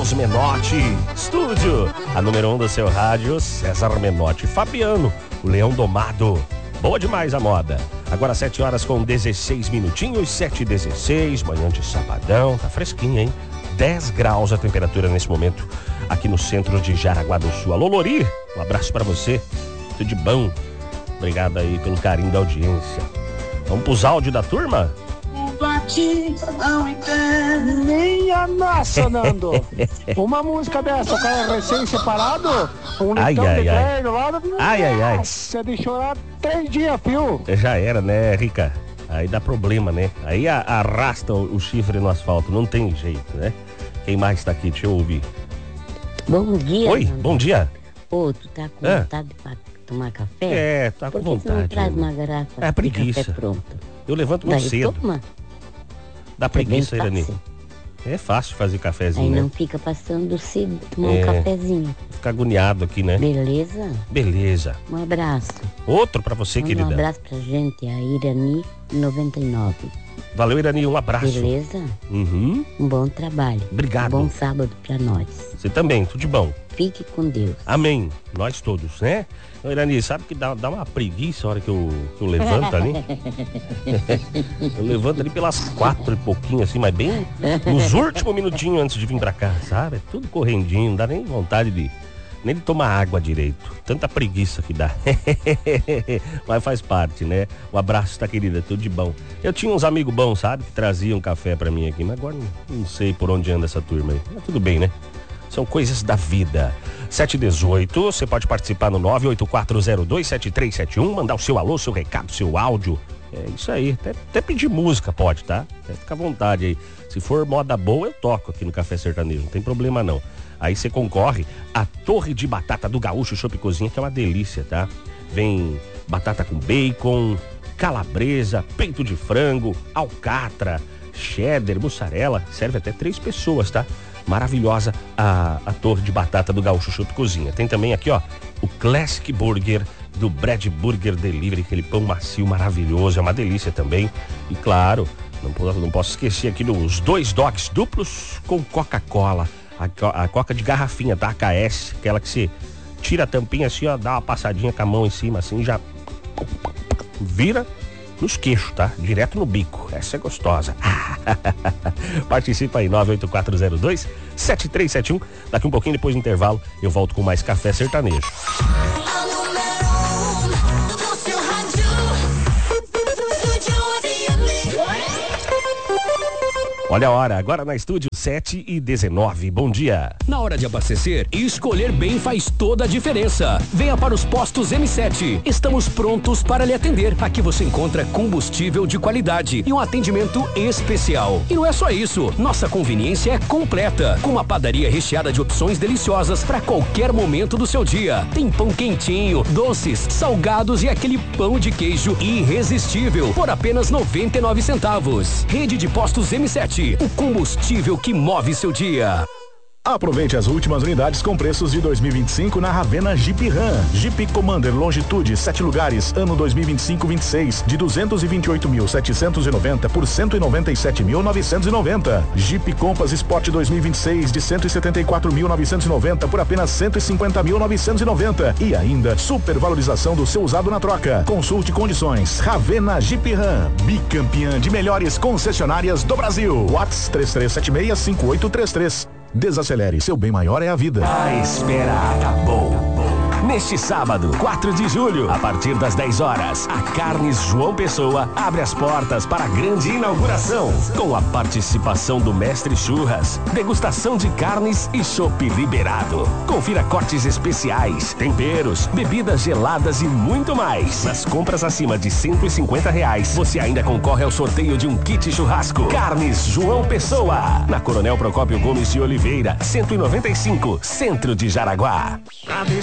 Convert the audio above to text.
Carlos Menotti. Estúdio, a número 1 do seu rádio, César Menotti. Fabiano, o Leão Domado. Boa demais a moda. Agora 7 horas com 16 minutinhos, 7h16, manhã de sabadão. Tá fresquinho, hein? 10 graus a temperatura nesse momento aqui no centro de Jaraguá do Sul. Alô, Lori, um abraço pra você. Tudo de bom. Obrigado aí pelo carinho da audiência. Vamos pros áudios da turma? Minha nossa, Nando. Uma música dessa, o cara é recém-separado, um litão de inverno lá. Você deixou lá 3 dias, fio. Já era, né, Rica? Aí dá problema, né? Aí arrasta o chifre no asfalto, não tem jeito, né? Quem mais tá aqui? Deixa eu ouvir. Bom dia. Oi, Nando. bom dia. Ô, tu tá com vontade pra tomar café? É, tá com vontade. Por que você não traz uma garrafa É preguiça. de café pronto? Eu levanto muito cedo. Toma. Dá preguiça, É bem Irani. fácil. É fácil fazer cafezinho, Aí né? não fica passando cedo, tomar um cafezinho. Fica agoniado aqui, né? Beleza? Beleza. Um abraço. Outro pra você, Manda querida. um abraço pra gente, a Irani 99. Valeu, Irani, um abraço. Beleza? Uhum. Um bom trabalho. Obrigado. Um bom sábado pra nós. Você também, tudo de bom. Fique com Deus. Amém. Nós todos, né? Ô, Irani, sabe que dá uma preguiça a hora que eu levanto ali? Eu levanto ali pelas 4 e pouquinho, assim, mas bem nos últimos minutinhos antes de vir pra cá, sabe? É tudo correndinho, não dá nem vontade nem de tomar água direito. Tanta preguiça que dá. Mas faz parte, né? Um abraço, tá, querida? Tudo de bom. Eu tinha uns amigos bons, sabe? Que traziam café pra mim aqui, mas agora não sei por onde anda essa turma aí. Mas tudo bem, né? São coisas da vida. 7h18, você pode participar no 984027371, mandar o seu alô, seu recado, seu áudio. É isso aí, até pedir música pode, tá? Fica à vontade aí. Se for moda boa, eu toco aqui no Café Sertanejo, não tem problema não. Aí você concorre à torre de batata do Gaúcho Chopp Cozinha, que é uma delícia, tá? Vem batata com bacon, calabresa, peito de frango, alcatra, cheddar, mussarela, serve até 3 pessoas, tá? Maravilhosa a torre de batata do Gaúcho Chopp Cozinha. Tem também aqui, ó, o Classic Burger do Bread Burger Delivery, aquele pão macio maravilhoso, é uma delícia também. E claro, não posso esquecer aqui dos 2 dogs duplos com Coca-Cola, a Coca de garrafinha da AKS, aquela que você tira a tampinha assim, ó, dá uma passadinha com a mão em cima assim, já vira nos queixos, tá? Direto no bico. Essa é gostosa. Participa aí, 98402-7371. Daqui um pouquinho, depois do intervalo, eu volto com mais Café Sertanejo. Olha a hora, agora na estúdio 7h19. Bom dia. Na hora de abastecer, escolher bem faz toda a diferença. Venha para os postos M7. Estamos prontos para lhe atender. Aqui você encontra combustível de qualidade e um atendimento especial. E não é só isso, nossa conveniência é completa, com uma padaria recheada de opções deliciosas para qualquer momento do seu dia. Tem pão quentinho, doces, salgados e aquele pão de queijo irresistível por apenas 99 centavos. Rede de postos M7. O combustível que move seu dia. Aproveite as últimas unidades com preços de 2025 na Ravena Jeep Ram. Jeep Commander Longitude 7 lugares, ano 2025-26, de 228.790 por 197.990. Jeep Compass Sport 2026 de 174.990 por apenas 150.990. E ainda supervalorização do seu usado na troca. Consulte condições. Ravena Jeep Ram, bicampeã de melhores concessionárias do Brasil. WhatsApp 33765833. Desacelere, seu bem maior é a vida. A espera acabou. Neste sábado, 4 de julho, a partir das 10 horas, a Carnes João Pessoa abre as portas para a grande inauguração, com a participação do Mestre Churras, degustação de carnes e chopp liberado. Confira cortes especiais, temperos, bebidas geladas e muito mais. Nas compras acima de R$150, você ainda concorre ao sorteio de um kit churrasco. Carnes João Pessoa, na Coronel Procópio Gomes de Oliveira, 195, centro de Jaraguá.